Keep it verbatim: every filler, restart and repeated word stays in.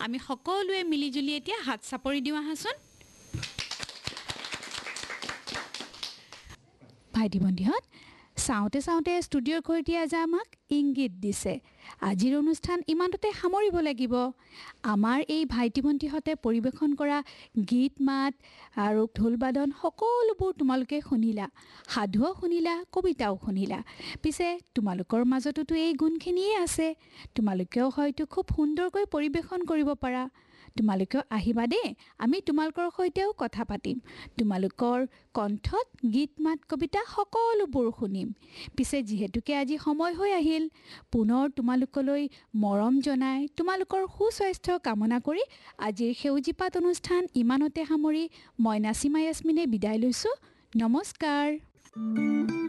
আমি সকলোৱে মিলিজুলি এতিয়া হাত চাপৰি দিওঁ আহাচোন। ভাইটি ভণ্টিহঁত, চাওঁতে চাওঁতে ষ্টুডিঅ'ৰ ঘৰটিয়ে আজি আমাক ইংগিত দিছে আজিৰ অনুষ্ঠান ইমানতে সামৰিব লাগিব। আমাৰ এই ভাইটি ভণ্টিহঁতে পৰিৱেশন কৰা গীত মাত আৰু ঢোলবাদন সকলোবোৰ তোমালোকে শুনিলা, সাধুও শুনিলা, কবিতাও শুনিলা। পিছে তোমালোকৰ মাজতোতো এই গুণখিনিয়ে আছে। তোমালোকেও হয়তো খুব সুন্দৰকৈ পৰিৱেশন কৰিব পাৰা। তোমালোকেও আহিবা দেই, আমি তোমালোকৰ সৈতেও কথা পাতিম। তোমালোকৰ কণ্ঠত গীত মাত কবিতা সকলোবোৰ শুনিম। পিছে যিহেতুকে আজি সময় হৈ আহিল, পুনৰ তোমালোকলৈ মৰম জনাই তোমালোকৰ সুস্বাস্থ্য কামনা কৰি আজিৰ সেউজীপাত অনুষ্ঠান ইমানতে সামৰি মই নাচিমা য়াস্মিনে বিদায় লৈছোঁ। নমস্কাৰ।